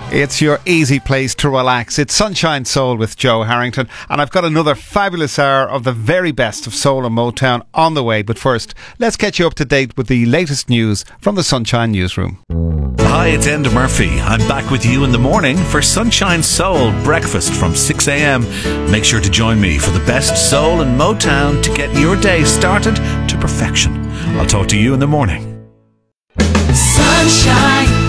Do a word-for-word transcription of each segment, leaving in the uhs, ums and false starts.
It's your easy place to relax. It's Sunshine Soul with Joe Harrington, and I've got another fabulous hour of the very best of soul and Motown on the way. But first, let's get you up to date with the latest news from the Sunshine Newsroom. Hi, it's Enda Murphy. I'm back with you in the morning for Sunshine Soul breakfast from six a.m. Make sure to join me for the best soul and Motown to get your day started to perfection. I'll talk to you in the morning. Sunshine.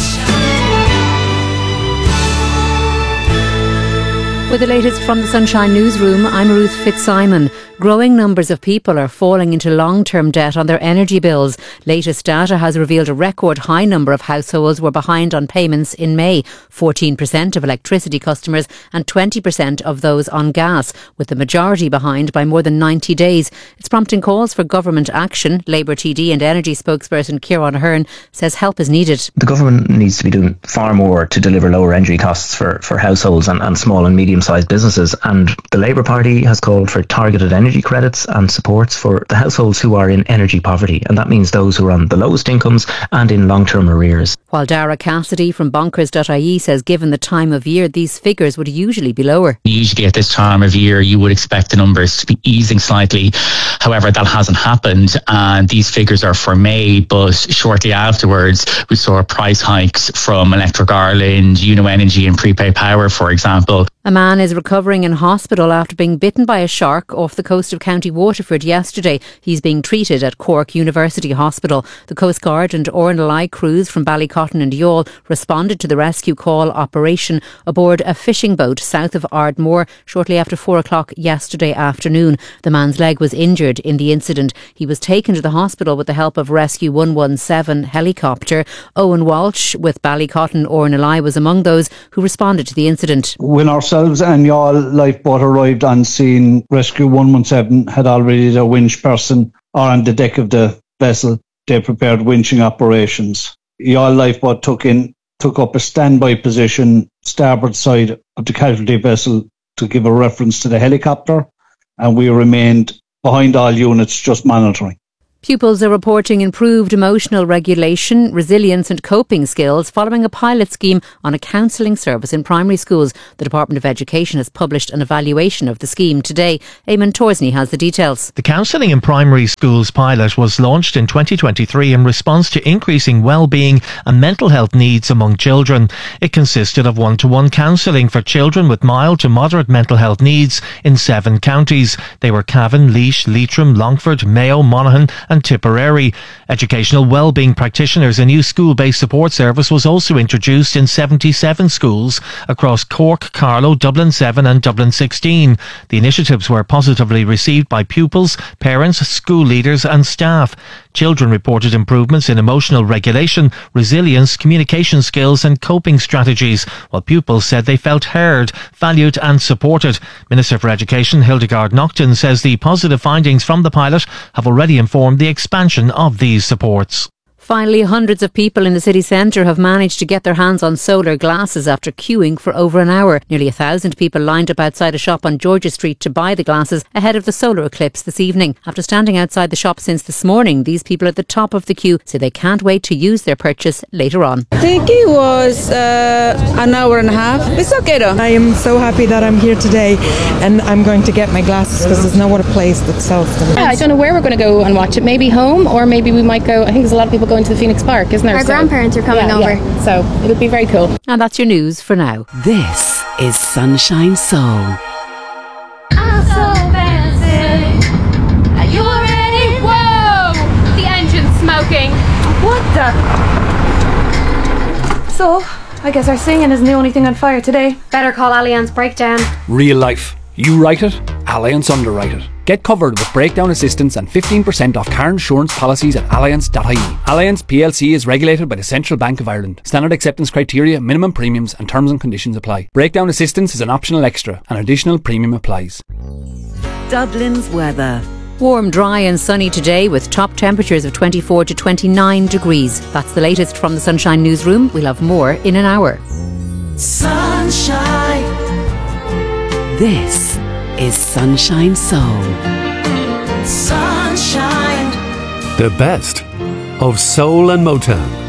With the latest from the Sunshine Newsroom, I'm Ruth Fitzsimon. Growing numbers of people are falling into long-term debt on their energy bills. Latest data has revealed a record high number of households were behind on payments in May. fourteen percent of electricity customers and twenty percent of those on gas, with the majority behind by more than ninety days. It's prompting calls for government action. Labour T D and Energy spokesperson Kieran Ahern says help is needed. The government needs to be doing far more to deliver lower energy costs for, for households and, and small and medium-sized businesses. And the Labour Party has called for targeted energy credits and supports for the households who are in energy poverty, and that means those who are on the lowest incomes and in long-term arrears. While Dara Cassidy from bonkers dot I E says given the time of year, these figures would usually be lower. Usually at this time of year you would expect the numbers to be easing slightly. However, that hasn't happened, and these figures are for May, but shortly afterwards we saw price hikes from Electric Ireland, Uno Energy and Prepaid Power, for example. A man is recovering in hospital after being bitten by a shark off the coast of County Waterford yesterday. He's being treated at Cork University Hospital. The Coast Guard and R N L I crews from Ballycotton and Youghal responded to the rescue call operation aboard a fishing boat south of Ardmore shortly after four o'clock yesterday afternoon. The man's leg was injured in the incident. He was taken to the hospital with the help of Rescue one one seven helicopter. Owen Walsh with Ballycotton R N L I was among those who responded to the incident. When ourselves and Youghal lifeboat arrived on scene, Rescue one one seven had already the winch person or on the deck of the vessel. They prepared winching operations. Youghal lifeboat took in took up a standby position starboard side of the casualty vessel to give a reference to the helicopter, and we remained behind all units just monitoring. Pupils are reporting improved emotional regulation, resilience and coping skills following a pilot scheme on a counselling service in primary schools. The Department of Education has published an evaluation of the scheme today. Eamon Torsney has the details. The Counselling in Primary Schools pilot was launched in twenty twenty-three in response to increasing well-being and mental health needs among children. It consisted of one-to-one counselling for children with mild to moderate mental health needs in seven counties. They were Cavan, Laois, Leitrim, Longford, Mayo, Monaghan and Tipperary. Educational wellbeing practitioners, a new school-based support service, was also introduced in seventy-seven schools across Cork, Carlow, Dublin seven and Dublin sixteen. The initiatives were positively received by pupils, parents, school leaders and staff. Children reported improvements in emotional regulation, resilience, communication skills and coping strategies, while pupils said they felt heard, valued and supported. Minister for Education Hildegard Naughton says the positive findings from the pilot have already informed the expansion of these supports. Finally, hundreds of people in the city centre have managed to get their hands on solar glasses after queuing for over an hour. Nearly a thousand people lined up outside a shop on George's Street to buy the glasses ahead of the solar eclipse this evening. After standing outside the shop since this morning, these people at the top of the queue say they can't wait to use their purchase later on. The queue was uh, an hour and a half. It's okay though. I am so happy that I'm here today and I'm going to get my glasses because there's no other place that sells them. Yeah, I don't know where we're going to go and watch it. Maybe home, or maybe we might go. I think there's a lot of people going to the Phoenix Park, isn't there? Our so, grandparents are coming yeah, over. Yeah. So it'll be very cool. And that's your news for now. This is Sunshine Soul. I'm so fancy. Are you ready? Whoa! The engine's smoking. What the? So, I guess our singing isn't the only thing on fire today. Better call Allianz Breakdown. Real life. You write it, Allianz underwrite it. Get covered with breakdown assistance and fifteen percent off car insurance policies at allianz dot I E. Allianz P L C is regulated by the Central Bank of Ireland. Standard acceptance criteria, minimum premiums and terms and conditions apply. Breakdown assistance is an optional extra. An additional premium applies. Dublin's weather. Warm, dry and sunny today with top temperatures of twenty-four to twenty-nine degrees. That's the latest from the Sunshine Newsroom. We'll have more in an hour. Sunshine. This is Sunshine Soul. Sunshine. The best of soul and Motown.